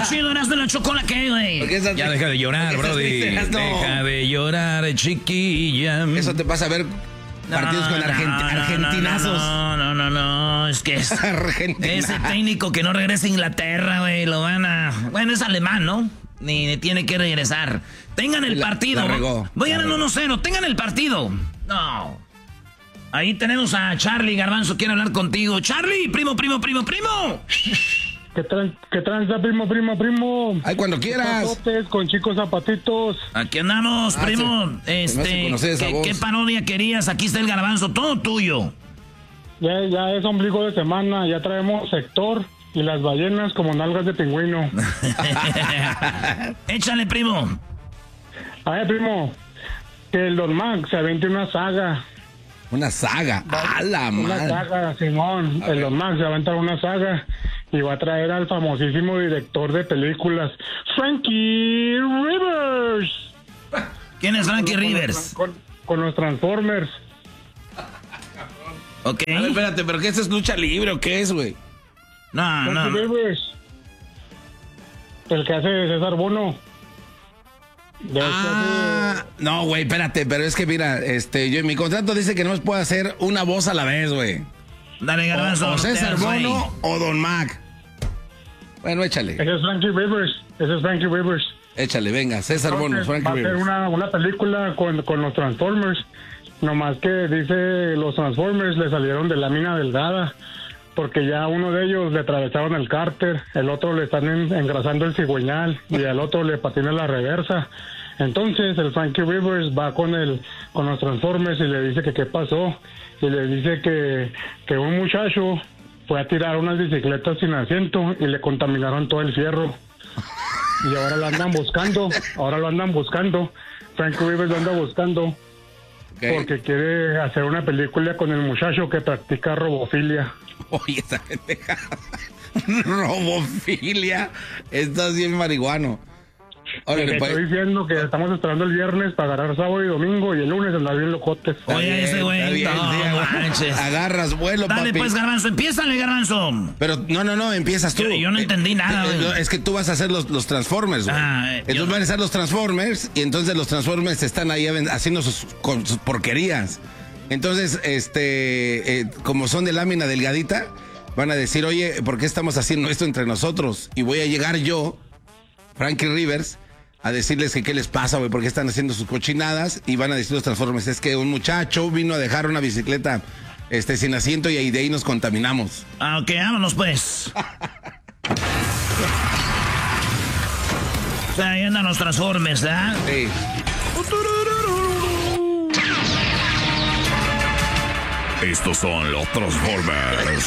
chido, eras de la chocolate, ¿qué, güey? Ya deja de llorar, brody. Deja de llorar, chiquilla. Eso te pasa a ver partidos con argentinazos. No, es que ese técnico que no regresa a Inglaterra, güey, lo van a... Bueno, es alemán, ¿no? Ni tiene que regresar. Tengan el partido. Voy ganando 1-0, tengan el partido. No. Ahí tenemos a Charlie Garbanzo, quiere hablar contigo. Charlie, primo. ¿Qué tranza, primo? Ay, cuando quieras. Zapatos con chicos zapatitos. Aquí andamos, primo. ¿Qué parodia querías? Aquí está el Garbanzo, todo tuyo. Ya es ombligo de semana, ya traemos sector y las ballenas como nalgas de pingüino. Échale, primo. A ver, primo, que el Don Max se avente una saga. Una saga, Una saga, Simón. El Don Max se va a aventar una saga y va a traer al famosísimo director de películas, Frankie Rivers. ¿Quién es Frankie Rivers? Con los Transformers. Ok. A ver, espérate, ¿pero qué es lucha libre o qué es, güey? No. Rivers, el que hace César Bono. No, güey, espérate, pero es que mira, yo en mi contrato dice que no puedo hacer una voz a la vez, güey. Dale, Garbanzo. O César Bono o Don Mac. Bueno, échale. Ese es Frankie Rivers. Échale, venga, César Bono, Frankie Rivers. Va a ser una película con los Transformers. Nomás que dice los Transformers le salieron de lámina delgada. Porque ya uno de ellos le atravesaron el cárter, el otro le están engrasando el cigüeñal y al otro le patina la reversa. Entonces el Frankie Rivers va con los Transformers y le dice que qué pasó. Y le dice que un muchacho fue a tirar unas bicicletas sin asiento y le contaminaron todo el fierro. Y ahora lo andan buscando. Frankie Rivers lo anda buscando. Okay. Porque quiere hacer una película con el muchacho que practica robofilia. Oye, esa pendeja. Robofilia. Estás bien marihuano. Órale, pues. Estoy diciendo que estamos esperando el viernes para agarrar sábado y domingo y el lunes andar bien locotes. Oye, ese güey. No manches. Agarras vuelo, dale, papi. Pues, Garbanzo, empiézale, Garbanzo. Pero no, empiezas tú. Yo no entendí nada, güey. Es que tú vas a hacer los Transformers, güey. Entonces van a ser los Transformers y entonces los Transformers están ahí haciendo sus porquerías. Entonces, como son de lámina delgadita, van a decir, oye, ¿por qué estamos haciendo esto entre nosotros? Y voy a llegar yo, Frankie Rivers, a decirles que qué les pasa, güey, por qué están haciendo sus cochinadas, y van a decir los Transformers, es que un muchacho vino a dejar una bicicleta sin asiento y de ahí nos contaminamos. Ok, vámonos pues. O sea, ahí andan los Transformers, ¿verdad? Sí. Estos son los Transformers.